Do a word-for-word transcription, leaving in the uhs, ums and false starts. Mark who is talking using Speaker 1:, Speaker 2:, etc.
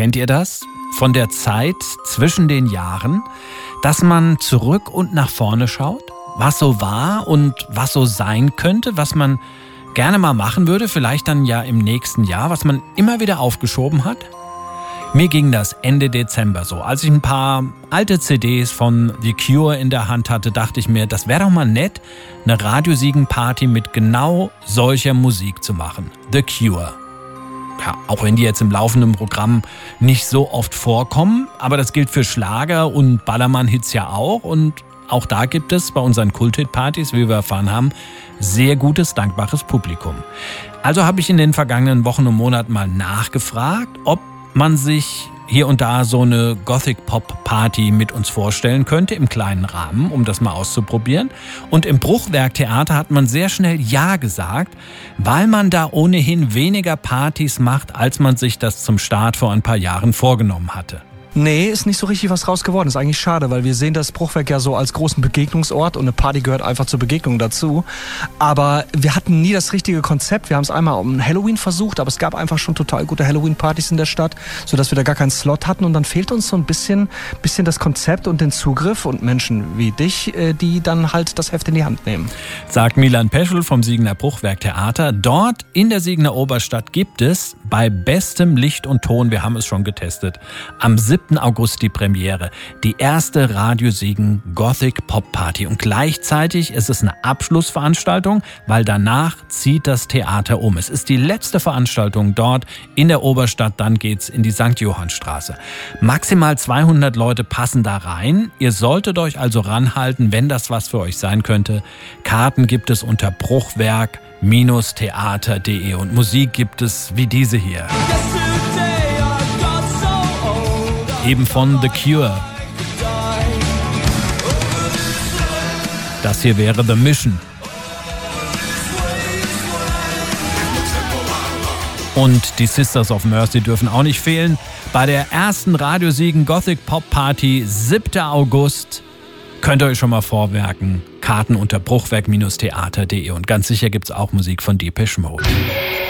Speaker 1: Kennt ihr das? Von der Zeit zwischen den Jahren, dass man zurück und nach vorne schaut? Was so war und was so sein könnte, was man gerne mal machen würde, vielleicht dann ja im nächsten Jahr, was man immer wieder aufgeschoben hat? Mir ging das Ende Dezember so. Als ich ein paar alte C Ds von The Cure in der Hand hatte, dachte ich mir, das wäre doch mal nett, eine Radiosiegen-Party mit genau solcher Musik zu machen. The Cure. Ja, auch wenn die jetzt im laufenden Programm nicht so oft vorkommen, aber das gilt für Schlager und Ballermann-Hits ja auch. Und auch da gibt es bei unseren Kult-Hit-Partys, wie wir erfahren haben, sehr gutes, dankbares Publikum. Also habe ich in den vergangenen Wochen und Monaten mal nachgefragt, ob man sich hier und da so eine Gothic-Pop-Party mit uns vorstellen könnte, im kleinen Rahmen, um das mal auszuprobieren. Und im Bruchwerk-Theater hat man sehr schnell Ja gesagt, weil man da ohnehin weniger Partys macht, als man sich das zum Start vor ein paar Jahren vorgenommen hatte.
Speaker 2: Nee, ist nicht so richtig was raus geworden. Ist eigentlich schade, weil wir sehen das Bruchwerk ja so als großen Begegnungsort und eine Party gehört einfach zur Begegnung dazu. Aber wir hatten nie das richtige Konzept. Wir haben es einmal um Halloween versucht, aber es gab einfach schon total gute Halloween-Partys in der Stadt, sodass wir da gar keinen Slot hatten. Und dann fehlt uns so ein bisschen, bisschen das Konzept und den Zugriff und Menschen wie dich, die dann halt das Heft in die Hand nehmen.
Speaker 1: Sagt Milan Peschel vom Siegener Bruchwerk Theater. Dort in der Siegener Oberstadt gibt es bei bestem Licht und Ton, wir haben es schon getestet, am siebten August die Premiere. Die erste Radiosiegen Gothic Pop Party. Und gleichzeitig ist es eine Abschlussveranstaltung, weil danach zieht das Theater um. Es ist die letzte Veranstaltung dort in der Oberstadt. Dann geht's in die Sankt Johannstraße. Maximal zweihundert Leute passen da rein. Ihr solltet euch also ranhalten, wenn das was für euch sein könnte. Karten gibt es unter bruchwerk Theater punkt de und Musik gibt es wie diese hier. Eben von The Cure. Das hier wäre The Mission. Und die Sisters of Mercy dürfen auch nicht fehlen. Bei der ersten Radiosiegen Gothic Pop Party, siebter August, könnt ihr euch schon mal vormerken. Karten unter bruchwerk Theater punkt de und ganz sicher gibt's auch Musik von Depeche Mode.